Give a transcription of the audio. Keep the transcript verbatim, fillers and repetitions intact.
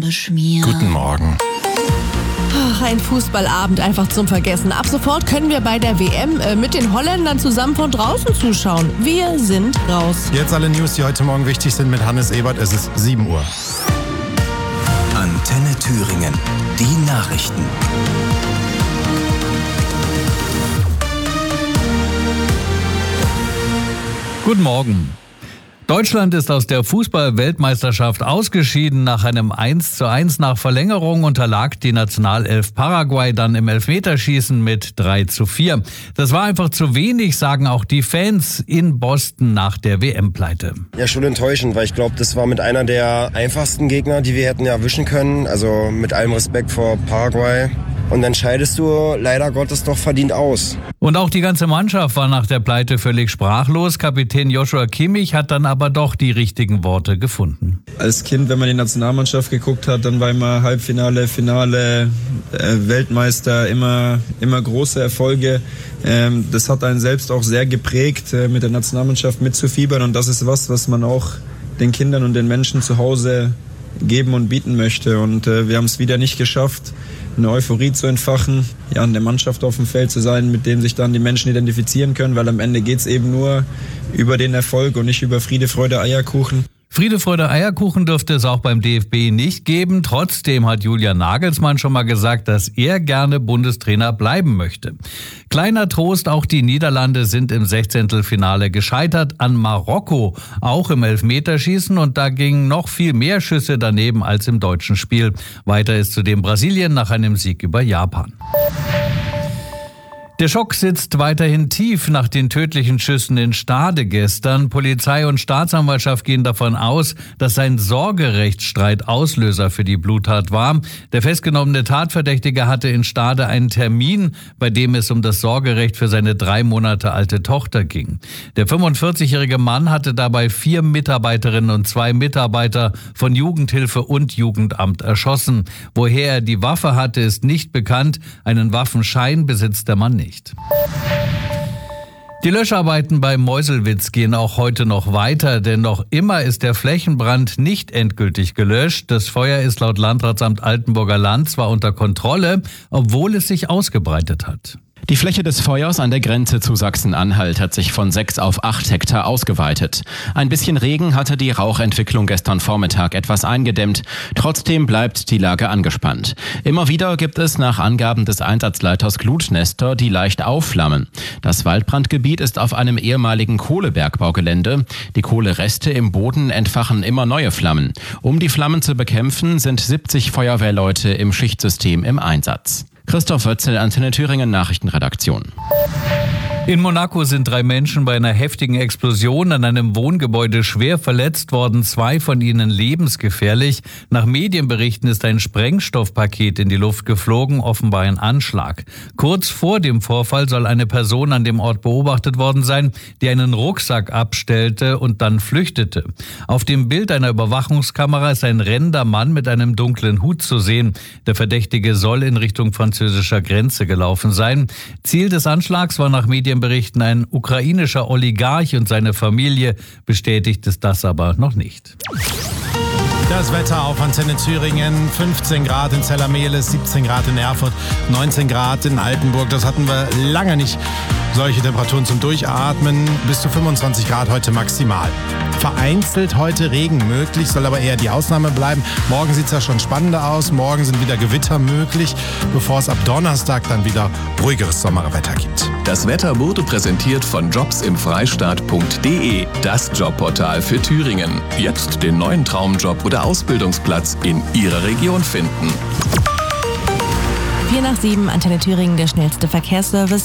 Schmier. Guten Morgen. Ach, ein Fußballabend einfach zum Vergessen. Ab sofort können wir bei der W M äh, mit den Holländern zusammen von draußen zuschauen. Wir sind raus. Jetzt alle News, die heute Morgen wichtig sind mit Hannes Ebert. Es ist sieben Uhr. Antenne Thüringen. Die Nachrichten. Guten Morgen. Deutschland ist aus der Fußball-Weltmeisterschaft ausgeschieden. Nach einem eins zu eins nach Verlängerung unterlag die Nationalelf Paraguay dann im Elfmeterschießen mit drei zu vier. Das war einfach zu wenig, sagen auch die Fans in Boston nach der W M-Pleite. Ja, schon enttäuschend, weil ich glaube, das war mit einer der einfachsten Gegner, die wir hätten erwischen können. Also mit allem Respekt vor Paraguay. Und dann scheidest du leider Gottes doch verdient aus. Und auch die ganze Mannschaft war nach der Pleite völlig sprachlos. Kapitän Joshua Kimmich hat dann aber doch die richtigen Worte gefunden. Als Kind, wenn man die Nationalmannschaft geguckt hat, dann war immer Halbfinale, Finale, äh, Weltmeister, immer, immer große Erfolge. Ähm, das hat einen selbst auch sehr geprägt, äh, mit der Nationalmannschaft mitzufiebern. Und das ist was, was man auch den Kindern und den Menschen zu Hause geben und bieten möchte. Und äh, wir haben es wieder nicht geschafft, eine Euphorie zu entfachen, ja, an der Mannschaft auf dem Feld zu sein, mit dem sich dann die Menschen identifizieren können, weil am Ende geht es eben nur über den Erfolg und nicht über Friede, Freude, Eierkuchen. Friede, Freude, Eierkuchen dürfte es auch beim D F B nicht geben. Trotzdem hat Julian Nagelsmann schon mal gesagt, dass er gerne Bundestrainer bleiben möchte. Kleiner Trost, auch die Niederlande sind im Sechzehntelfinale gescheitert an Marokko, auch im Elfmeterschießen, und da gingen noch viel mehr Schüsse daneben als im deutschen Spiel. Weiter ist zudem Brasilien nach einem Sieg über Japan. Der Schock sitzt weiterhin tief nach den tödlichen Schüssen in Stade gestern. Polizei und Staatsanwaltschaft gehen davon aus, dass ein Sorgerechtsstreit Auslöser für die Bluttat war. Der festgenommene Tatverdächtige hatte in Stade einen Termin, bei dem es um das Sorgerecht für seine drei Monate alte Tochter ging. Der fünfundvierzigjährige Mann hatte dabei vier Mitarbeiterinnen und zwei Mitarbeiter von Jugendhilfe und Jugendamt erschossen. Woher er die Waffe hatte, ist nicht bekannt. Einen Waffenschein besitzt der Mann nicht. Die Löscharbeiten bei Meuselwitz gehen auch heute noch weiter, denn noch immer ist der Flächenbrand nicht endgültig gelöscht. Das Feuer ist laut Landratsamt Altenburger Land zwar unter Kontrolle, obwohl es sich ausgebreitet hat. Die Fläche des Feuers an der Grenze zu Sachsen-Anhalt hat sich von sechs auf acht Hektar ausgeweitet. Ein bisschen Regen hatte die Rauchentwicklung gestern Vormittag etwas eingedämmt. Trotzdem bleibt die Lage angespannt. Immer wieder gibt es nach Angaben des Einsatzleiters Glutnester die leicht aufflammen. Das Waldbrandgebiet ist auf einem ehemaligen Kohlebergbaugelände. Die Kohlereste im Boden entfachen immer neue Flammen. Um die Flammen zu bekämpfen, sind siebzig Feuerwehrleute im Schichtsystem im Einsatz. Christoph Wötzel, Antenne Thüringen Nachrichtenredaktion. In Monaco sind drei Menschen bei einer heftigen Explosion an einem Wohngebäude schwer verletzt worden, zwei von ihnen lebensgefährlich. Nach Medienberichten ist ein Sprengstoffpaket in die Luft geflogen, offenbar ein Anschlag. Kurz vor dem Vorfall soll eine Person an dem Ort beobachtet worden sein, die einen Rucksack abstellte und dann flüchtete. Auf dem Bild einer Überwachungskamera ist ein rennender Mann mit einem dunklen Hut zu sehen. Der Verdächtige soll in Richtung französischer Grenze gelaufen sein. Ziel des Anschlags war nach Medienberichten berichten ein ukrainischer Oligarch und seine Familie. Bestätigt ist das aber noch nicht. Das Wetter auf Antenne Thüringen, fünfzehn Grad in Zellermehlis, siebzehn Grad in Erfurt, neunzehn Grad in Altenburg. Das hatten wir lange nicht. Solche Temperaturen zum Durchatmen, bis zu fünfundzwanzig Grad heute maximal. Vereinzelt heute Regen möglich, soll aber eher die Ausnahme bleiben. Morgen sieht es ja schon spannender aus. Morgen sind wieder Gewitter möglich, bevor es ab Donnerstag dann wieder ruhigeres Sommerwetter gibt. Das Wetter wurde präsentiert von jobs im freistaat punkt de, das Jobportal für Thüringen. Jetzt den neuen Traumjob oder Ausbildungsplatz in Ihrer Region finden. vier nach sieben, Antenne Thüringen, der schnellste Verkehrsservice.